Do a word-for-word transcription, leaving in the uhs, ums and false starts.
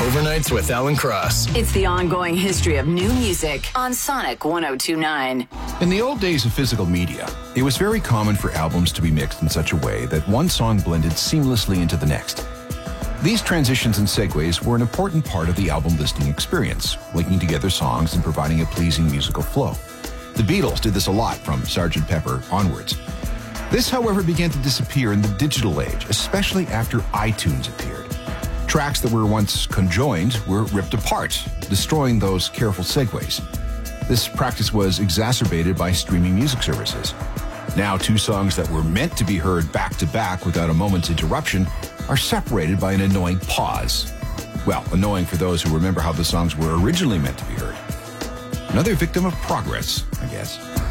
Overnights with Alan Cross. It's the ongoing history of new music on Sonic one oh two point nine. In the old days of physical media, it was very common for albums to be mixed in such a way that one song blended seamlessly into the next. These transitions and segues were an important part of the album listening experience, linking together songs and providing a pleasing musical flow. The Beatles did this a lot from Sergeant Pepper onwards. This, however, began to disappear in the digital age, especially after iTunes appeared. Tracks that were once conjoined were ripped apart, destroying those careful segues. This practice was exacerbated by streaming music services. Now, two songs that were meant to be heard back-to-back without a moment's interruption are separated by an annoying pause. Well, annoying for those who remember how the songs were originally meant to be heard. Another victim of progress, I guess.